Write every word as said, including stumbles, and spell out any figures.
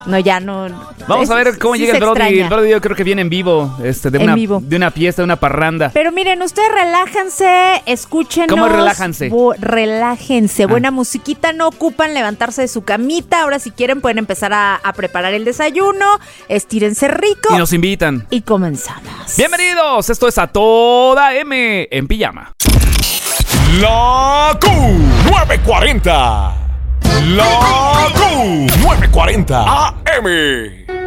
No, ya no. Vamos es, a ver cómo sí llega el Brody. extraña. El Brody yo creo que viene en vivo, este, de En una, vivo. de una fiesta, de una parranda. Pero miren, ustedes relájense, escúchenos. ¿Cómo relájanse? Bu- relájense, Ah. buena musiquita, no ocupan levantarse de su camita. Ahora si quieren pueden empezar a, a preparar el desayuno, estírense rico Y nos invitan. y comenzamos. Bienvenidos, esto es A Toda M en Pijama. La Q nueve cuarenta. La Q nueve cuarenta A M.